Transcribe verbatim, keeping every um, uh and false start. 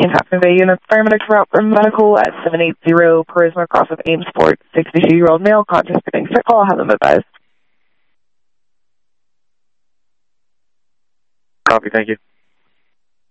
in Half Bay units, paramedics route for medical at seven eight zero Charisma Cross of Amesport, sixty-two-year-old male, contemplating sick call, have them advised. Copy, thank you.